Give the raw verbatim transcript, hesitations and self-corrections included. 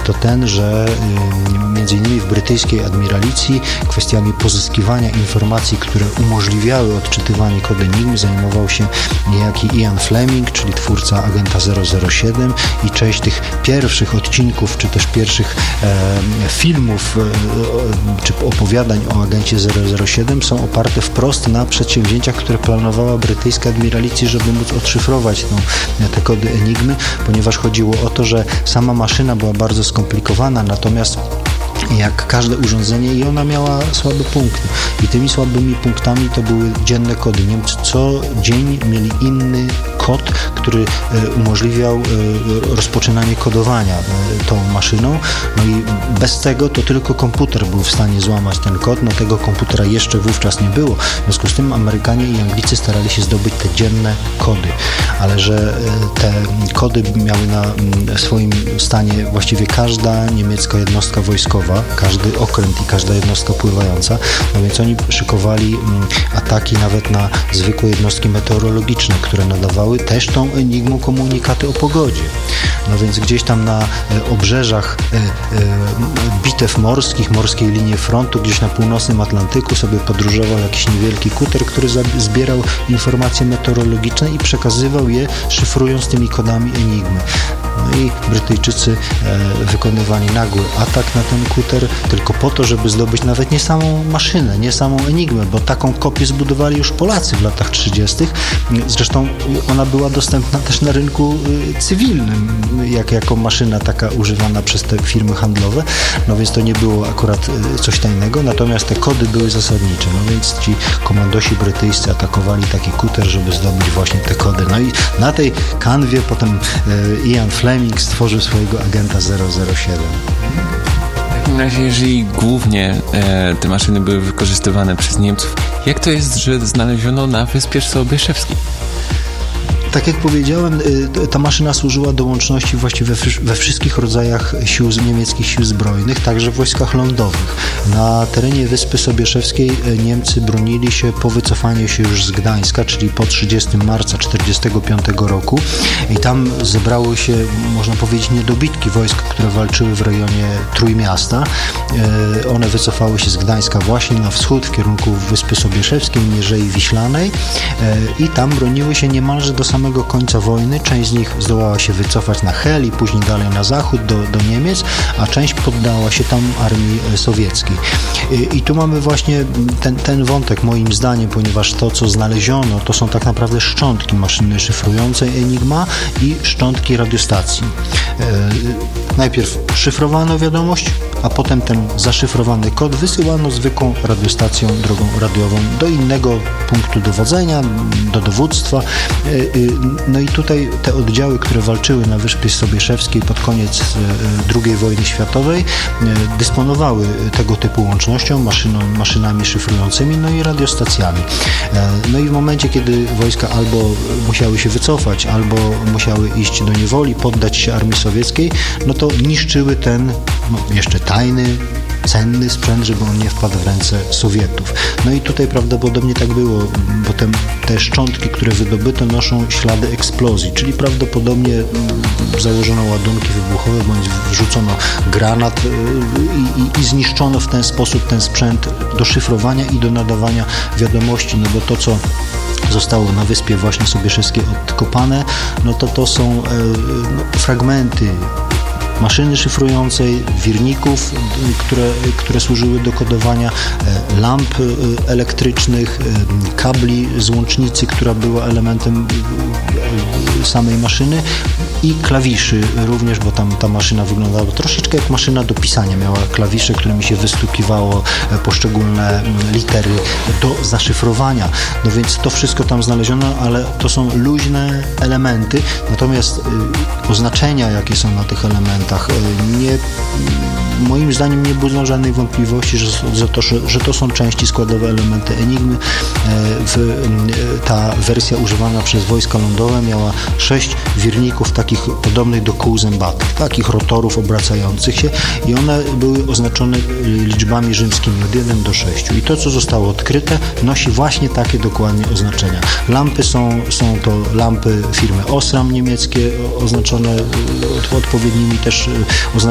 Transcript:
to ten, że między innymi w brytyjskiej admiralicji kwestiami pozyskiwania informacji, które umożliwiały odczytywanie kodu Enigmy, zajmował się niejaki Ian Fleming, czyli twórca Agenta zero zero siedem, i część tych pierwszych odcinków, czy też pierwszych e, filmów e, czy opowiadań o Agencie zero zero siedem są oparte wprost na przedsięwzięciach, które planowała brytyjska admiralicja, żeby móc odszyfrować tą, te kody Enigmy, ponieważ chodziło o to, że sama maszyna była bardzo skomplikowana, natomiast jak każde urządzenie i ona miała słabe punkty. I tymi słabymi punktami to były dzienne kody. Niemcy co dzień mieli inny kod, który umożliwiał rozpoczynanie kodowania tą maszyną. No i bez tego to tylko komputer był w stanie złamać ten kod. No tego komputera jeszcze wówczas nie było. W związku z tym Amerykanie i Anglicy starali się zdobyć te dzienne kody. Ale że te kody miały na swoim stanie właściwie każda niemiecka jednostka wojskowa, każdy okręt i każda jednostka pływająca, no więc oni szykowali ataki nawet na zwykłe jednostki meteorologiczne, które nadawały też tą Enigmą komunikaty o pogodzie. No więc gdzieś tam na obrzeżach bitew morskich, morskiej linii frontu, gdzieś na północnym Atlantyku sobie podróżował jakiś niewielki kuter, który zbierał informacje meteorologiczne i przekazywał je, szyfrując tymi kodami Enigmy. No i Brytyjczycy e, wykonywali nagły atak na ten kuter tylko po to, żeby zdobyć nawet nie samą maszynę, nie samą Enigmę, bo taką kopię zbudowali już Polacy w latach trzydziestych. Zresztą ona była dostępna też na rynku y, cywilnym, jak, jako maszyna taka używana przez te firmy handlowe, no więc to nie było akurat y, coś tajnego, natomiast te kody były zasadnicze, no więc ci komandosi brytyjscy atakowali taki kuter, żeby zdobyć właśnie te kody. No i na tej kanwie potem y, Ian Fleming stworzył swojego agenta zero zero siedem. W takim razie, jeżeli głównie e, te maszyny były wykorzystywane przez Niemców, jak to jest, że znaleziono na Wyspie Sobieszewskiej? Tak jak powiedziałem, ta maszyna służyła do łączności właściwie we wszystkich rodzajach sił, niemieckich sił zbrojnych, także w wojskach lądowych. Na terenie Wyspy Sobieszewskiej Niemcy bronili się po wycofaniu się już z Gdańska, czyli po trzydziestego marca tysiąc dziewięćset czterdziestego piątego roku, i tam zebrały się, można powiedzieć, niedobitki wojsk, które walczyły w rejonie Trójmiasta. One wycofały się z Gdańska właśnie na wschód w kierunku Wyspy Sobieszewskiej, Mierzei Wiślanej, i tam broniły się niemalże do samego końca wojny. Część z nich zdołała się wycofać na Hel i później dalej na zachód do, do Niemiec, a część poddała się tam armii sowieckiej. I, i tu mamy właśnie ten, ten wątek, moim zdaniem, ponieważ to, co znaleziono, to są tak naprawdę szczątki maszyny szyfrującej Enigma i szczątki radiostacji. E, najpierw szyfrowano wiadomość, a potem ten zaszyfrowany kod wysyłano zwykłą radiostacją, drogą radiową do innego punktu dowodzenia, do dowództwa. No i tutaj te oddziały, które walczyły na Wyspie Sobieszewskiej pod koniec drugiej wojny światowej, dysponowały tego typu łącznością, maszyną, maszynami szyfrującymi, no i radiostacjami. No i w momencie, kiedy wojska albo musiały się wycofać, albo musiały iść do niewoli, poddać się armii sowieckiej, no to niszczyły ten no, jeszcze tajny, cenny sprzęt, żeby on nie wpadł w ręce Sowietów. No i tutaj prawdopodobnie tak było, bo te, te szczątki, które wydobyto, noszą ślady eksplozji, czyli prawdopodobnie założono ładunki wybuchowe, bądź wrzucono granat i, i, i zniszczono w ten sposób ten sprzęt do szyfrowania i do nadawania wiadomości, no bo to, co zostało na Wyspie właśnie Sobieszewskiej odkopane, no to to są e, no, fragmenty maszyny szyfrującej, wirników, które, które służyły do kodowania, lamp elektrycznych, kabli z łącznicy, która była elementem samej maszyny, i klawiszy również, bo tam ta maszyna wyglądała troszeczkę jak maszyna do pisania. Miała klawisze, którymi się wystukiwało poszczególne litery do zaszyfrowania. No więc to wszystko tam znaleziono, ale to są luźne elementy, natomiast oznaczenia, jakie są na tych elementach, nie, moim zdaniem nie budzą żadnej wątpliwości, że, że, to, że to są części składowe, elementy Enigmy. W, ta wersja używana przez wojska lądowe miała sześć wirników takich podobnych do kół zębatych, takich rotorów obracających się, i one były oznaczone liczbami rzymskimi od jeden do sześciu. I to, co zostało odkryte, nosi właśnie takie dokładnie oznaczenia. Lampy są, są to lampy firmy Osram niemieckie, oznaczone odpowiednimi też oznaczeniami